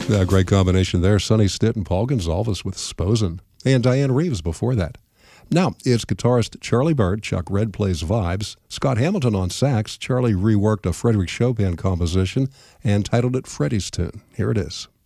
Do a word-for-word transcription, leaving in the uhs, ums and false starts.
Yeah, great combination there. Sonny Stitt and Paul Gonsalves with Sposen. And Diane Reeves before that. Now, it's guitarist Charlie Bird. Chuck Red plays vibes. Scott Hamilton on sax. Charlie reworked a Frederick Chopin composition and titled it Freddie's Tune. Here it is.